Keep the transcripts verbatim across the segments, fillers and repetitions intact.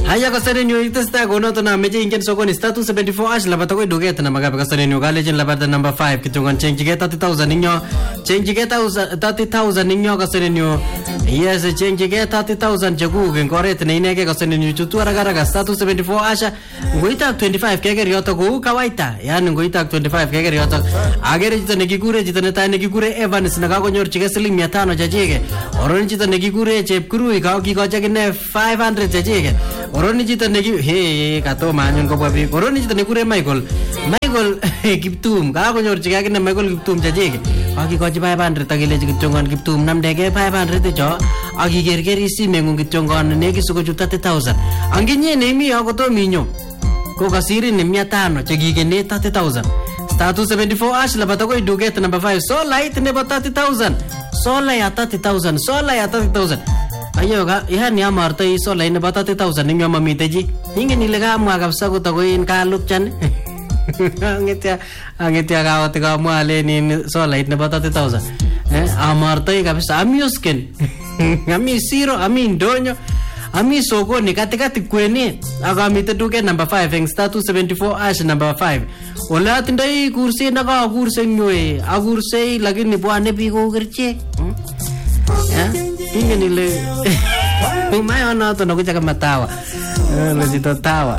Haya kasane nyo itesta gono to na meje ingen sokoni status seventy-four ash labata ko duget na magabe kasane nyo galejen labata number five kitungan change get thirty thousand ninyo change get thirty thousand ninyo kasane nyo yes change get thirty thousand jagu gen koret ne inege kasane nyo chutu araga status seventy-four ash ngoita twenty-five keger yoto go kawaita yani ngoita twenty-five keger yoto agere jita negikure jita neta negikure Evans na kako nyor chige siling mia tano jajege oron jita negikure chepkurui ka ki ko jagine five hundred jajege oroni jita negi he kato manyun ko babi oroni jita negikure Michael Michael Kiptum ka ko nyor chige ne Michael Kiptum jajege aki ko ji five hundred tagile jitongon Kiptum namdege five hundred jo aki gerger isi mengung kitongon negi suko juta thirty thousand anginye nemi ako to minyo ko kasiri ni mia tano chegigene thirty thousand status seventy-four ash labata ko duget number five so light ne ba thirty thousand so la ya thirty thousand so la ya thirty thousand ayo ga ihan ya marta i so la ne ba thirty thousand ni mami teji hinge ni lega mu agapsa ko to ko in ka lupchan angetia angetia ga wat ga mu ale ni so light ne ba thirty thousand eh amarta i gapsa amiusken ami zero ami ndonyo ami soko ni katikati kweni akamite duke number five eng status seventy-four ash number five ola tindai kursi na ka kursi nyoe agurse lakini bwane biko kerche ya ingeni le umay ona to nakuja kama tawa lo jito tawa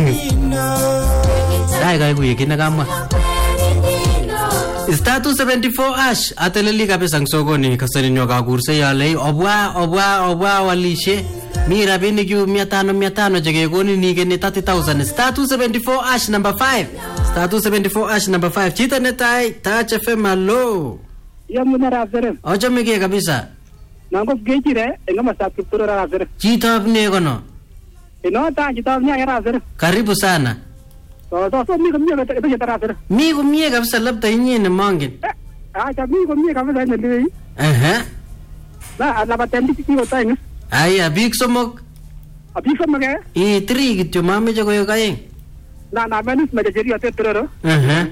dai kai kuye kina kama status seventy-four ash ateleli kabisa soko ni kasani nyoka kursi yale obwa obwa obwa walishe Mira bini kiu mia tano mia tano jage goni ni geni thirty thousand status seventy-four ash number five status seventy-four ash number five chita netai Touch F M allo ya muna rafere ojo mege kabisa nango gejire engama sapi pura rafere chita apne kono ino ta chita apne rafere karibu sana so so so mi ko mi ko ta rafere mi ko mi kabisa labda inye ne mangin ah cha mi ko mi kabisa ne le eh na ala batendi ki ko tainga Aya big somok abi somok eh e three gitu mame jago yo kaeng na na manus me jeri ate teroro eh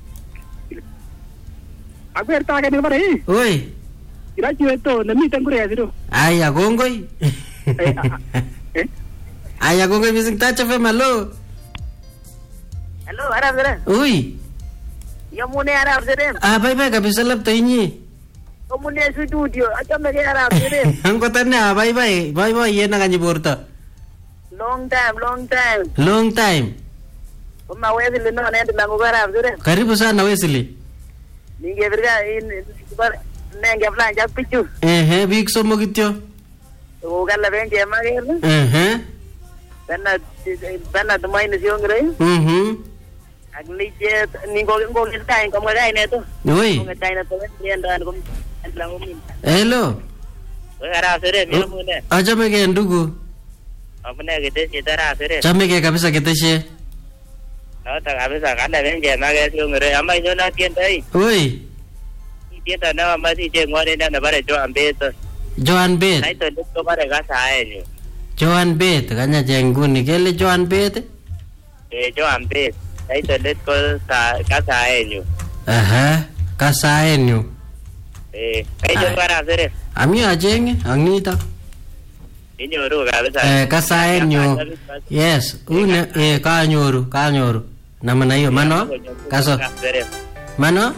agwer ta ke ne bare oi ira jiwe to na mi tangure asiru aya gongoi eh aya gongoi bising Touch F M allo hello ara zere oi yo mune ara zere ah bye bye kabisa labda inye Mune studio acha me gara zere Angko tanya bye bye bye bye ye na kanji porta long time long time long time Uma Wesley no ne ndangu gara zere karibu sana Wesley ninge virga in bar nenge flanja pichu eh eh big somo kityo o galla benje magel eh eh benna benna to minus yongre mhm agli je ningo ngo ngai ko ngai ne to oi ngai ne to ndan ko hello gara zere mi mune acha mege ndugu apne gede se dara zere chamege kabisa keteshe no ta kabisa kana benje magel yongre amai jona tiendai oi tienda na masi je ngore na bare jo ambet Joan Bet nai to ko bare ga sae Joan Bet kanya jenguni kele Joan Bet eh jo ambet nai to let ko sa ka sae nyu aha kasaenyu eh kai jo gara zere ami ajenge angita inyoru kabisa eh kasaenyu yes une eh kanyoru kanyoru namna hiyo mano kaso mano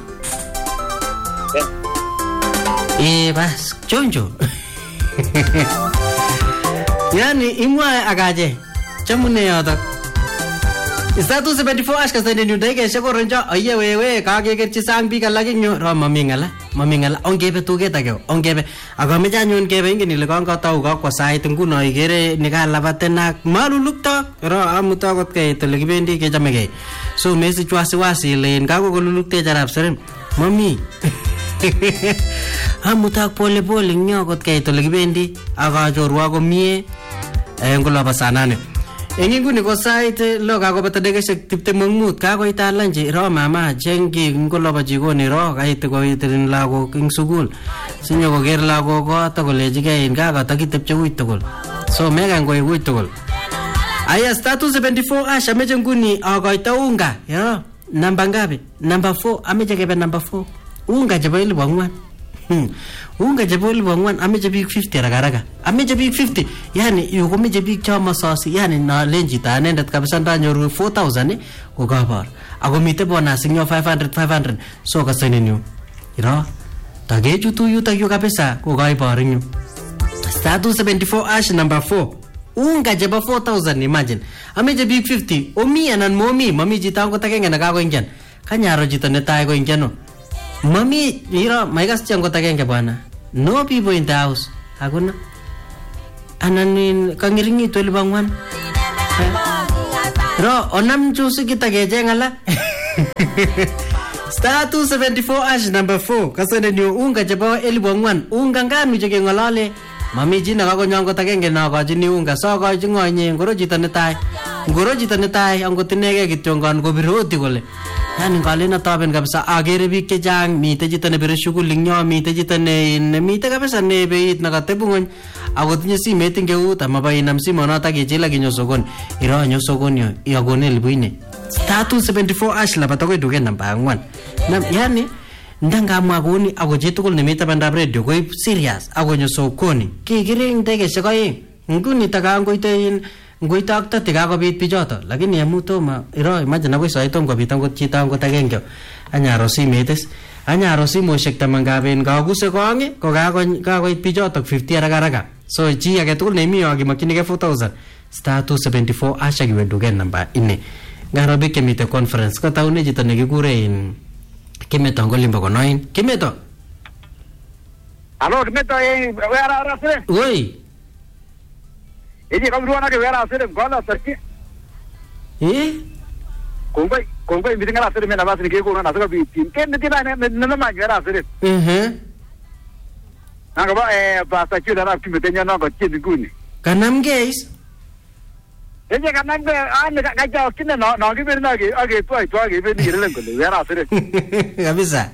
eh bas chonjo yani imwa agaje chamune yoto status seventy-four ash kasane nyu dege shekoronjo aye wewe kagegerchi sang biik alak inyo ro mamingala mamingala ongebe tuget age ongebe akameja anyun kebe ingen ile kango tau ka kwa sait nguno igere nikalabatenak malulukto ro amuto kot ke tole kibendi ke chamege so mesi chwasi wasi len kago kolulukte jarap seren mami amutak pole pole nyo kot ke tole kibendi aga jorwa komie eh ngoloba sanane Engi nguni ko sait lo ka ko batadege sek tipte mangmut ka ko italanji ro mama jengi ngoloba jigoni ro kait ko itrin lago king sugul sinyo ko ger lago ko to ko leji ke in ka ka takitep chewit tugul so mega ngoi wit tugul aya status seventy-four ash ameje nguni akoita unga yo namba ngapi namba four ameje kebe namba four unga jebo ile bangwan Unga chebo elipu angwan ameche biik fifty haraka haraka. Ameche biik fifty. Yani yu komeche biik cho masosi. Yani nalen chito anendet kabisa ndanyoru four thousand ko kabor. Ako mite bonus inyo five hundred five hundred. So kasenin yu. Iro. Tagechutu yutak yu kabisa ko kaibor inyo. Star two seventy-four ash number four. Unga chebo four thousand imagine. Ameche biik fifty. Omi anan momi. Mami chito angot agenge nakakoingian. Kanyaro chito netai koingiano. Mami, hiro, maikas chang ko tagenge bwana. No people in the house. Hakuna. Ananin kangiringi tu elipu angwan. Ro, onam chusi kita gejeng ala. Star two seventy-four ash number four. Kasane ni unga chebo elipu angwan. Unga nganu cheke ngolale. Mami jina kako nyang ko tagenge na ko jini unga. So ko jingo nye ngoro jita netai. Ngoro jita netai ang ko tinege kityongan ko biroti kole. Yani ngale na taben kabisa agere biik chechang mite chito nebire shughuli nyo mite chito ne mite kabisa ne beit nakatebungony ako tinye simet ing keut amabay nam simonoto kechila kinyo sokon iro nyo sokon yo iagone elipu ine star two seventy-four ash labat akoy duket namba angwan nam yani ndangamwa kuni ako chitugul nemite bandab radio koib serious ako nyo sokoni kikire ing tekeshek aeng nguni takangoite ngoite ak tati kakobit bichoto lakini amu tomo iro imagine akoi soitom kobit angot chito angot agenge anyaro simetes anyaro simoshek taman kaben kakuse kongi ko kakoit bichoto fifty haraka haraka so chi age tugul nemi yo akimakchinigei four thousand star two seventy-four asha kiwe duket namba ine ngaro bik kemite conference ko taune chito nekikure in kimeto ngolimbo konoin kimeto alo kimeto eh wera rase oi Eji kami ruana ke wera asere gola sarki. Eh? Kongoi kongoi miting ala asere mena basni ke ko na asaka bi tim. Ken niti na na na ma wera asere. Eh. Nanga ba eh basta chu dara kimetenya na ko chin guni. Kanam guys. Eji kanam ke an ka ja kinna no no ki berna ke age to ai to age be ni relen ko wera asere. Kabisa.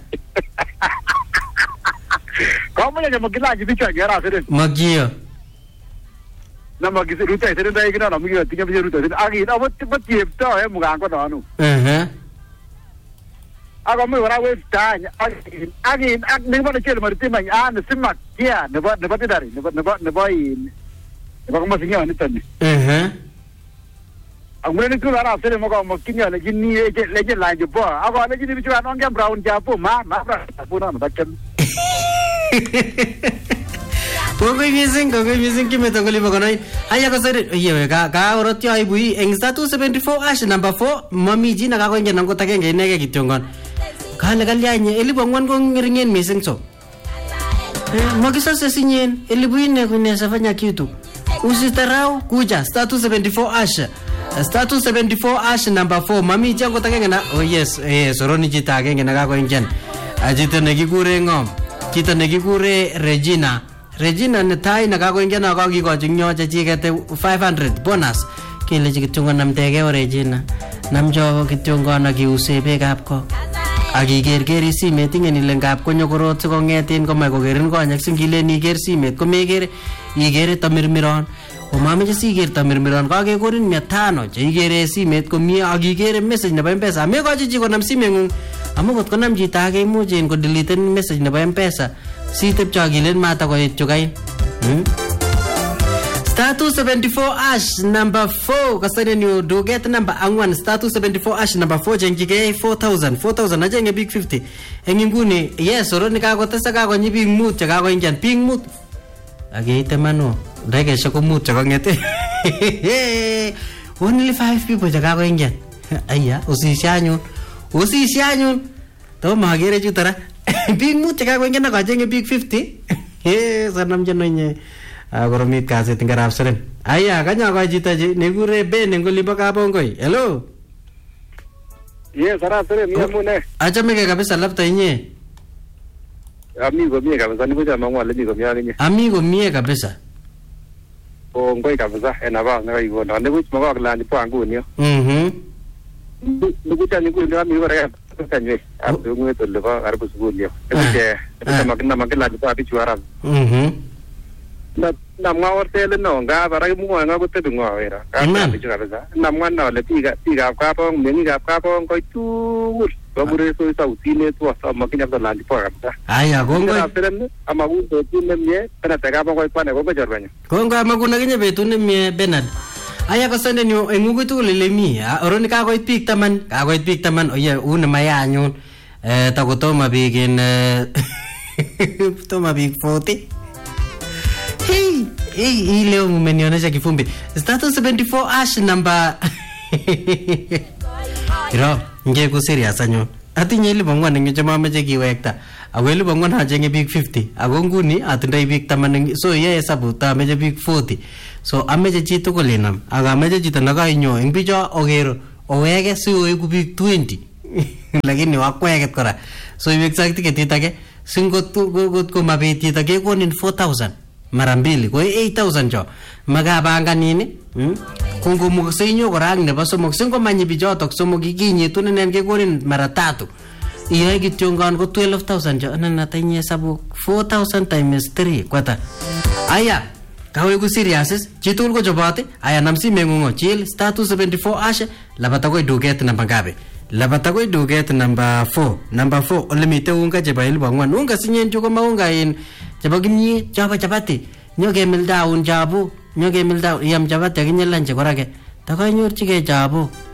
Kamu ya magila ji bicha wera asere. Magio. Nama kisi ruta isere dai kina namu kira tiga bisa ruta isere agi na wat bat tiap tau ya muka angkot anu. Eh. Aku mau orang wes tanya agi agi ag ni mana cel mari timang an simak kia nebat nebat dari nebat nebat nebain nebat kamu singa ni tadi. Eh. Aku mana tu lara sere muka makinya lagi ni lagi lagi lain je apa. Aku lagi ni bicara orang yang brown japo ma ma brown apa macam. Kongoi mising, kongoi mising kimeto ngolipo konoin. Aya ko sere, oye ka ka orotyo ai bui eng star two seventy-four ash number four mami jina ka koingen nang kotagenge inege kityongon. Kale kalyanye elipu angwan ko ngeringen mising so. Eh makisase sinyen elipu ine kunaweza fanya kitu. Usitarau kuja star two seventy-four ash. Star two seventy-four ash number four mami jango tagenge na. Oh yes, eh soroni jita agenge na ka koingen. Ajito nekikure ngom. Chito nekikure Regina. Regina netai nakakoingia na kakikochi nyo chechikete five hundred bonus kelechi kityongon namtege o Regina namcho kityongon akiuse bekab ko akikerkeri simet ingen ile ngap konyo korot sikong'etin komach kokerin konyek singilen iker simet komekere ikere tamirmiron komameche siker tamirmiron kakekorin mia tano cheikere simet komie akikere message nebo M-Pesa amekochi chi konam simeng'ung amu kot konam chito ake imuch in kodeleten message nebo M-Pesa sitep chakilen mata koet chukai hmm? Star two seventy-four ash number four kasane ni duket number angwan star two seventy-four ash number four jengike four thousand four thousand ajenge big fifty eng inguni yes oro ni kakotesa kakonyi big mut chakakoingian big mut ageite mano ndege shako mut chakangete only five people chakakoingian aya usishanyun usishanyun to magere chutara big mut chakakoingian akajenge big fifty eh sanam jenoinye koromit kasit ngarap seren aya kanya ko chito nekure Ben ngolipo kabongoi hello yes ara seren mi amune achame ke kabisa lapta inye ami komie kabisa niko chama ngwale ni komie alinye ami komie kabisa o ngoi kabisa enaba ngai gono niko chama kwa lani pa nguni mhm niko chani nguni ami kore kanywe abu ngwe to leba arbu sugulio ete kama kina makela pa bichuara mhm na na ngawar tele no nga bara mu nga ko te ngo era ka bichuara sa na mwana le tiga tiga ka pong mengi ka ka pong ko tu Babure so sauti ne tu asa makinya dalali pa kabisa. Aya kongoi. After ama ku betut nemie kana taka pa koi pane ko bajarbanya. Kongoi ama kuna kinye betut nemie Bernard. Aya kasande nyo engugu tu lele mi. Oroni ka koit pik taman, ka koit pik taman oye una maya anyun. Eh takutoma bigin toma big forty. Hey, hey, hii leo mmenionyesha kifumbi. Status seventy-four ash number. Iro, nge ku serious anyo. Atinye libongwan ning chama meche kiwekta. Ako libongwan hajenge big fifty. Ako nguni atindai big taman so ye hesabu ta meche big forty. So ameche chito kolinam. Aga meche chito nakainyo eng bicho ogero. Oweke si oiku big twenty. Lakini wakweket kora. So iweksa tiketit ake singot ko mabit chito kekonin four thousand. Mara mbili kwa eight thousand cho magabanga nini hmm? Kungo muksinyo korang nebo somok singo manyi bijotok somok ikinyitu nenen kekonin mara tatu iyae kityongan ko twelve thousand cho nana tanye sabu four thousand times three kwata aya kawe ku serious chitul ko chobate aya namsi mengungo chil status seventy-four ash labata ko duget namba ngabe labata ko duget number four number four olimite unga cheba ilbangwan unga sinyen choko maunga in chaba kimye chaba chapati nyoke milda un jabu nyoke milda yam chapati akinye lanche korake takanyorchige jabu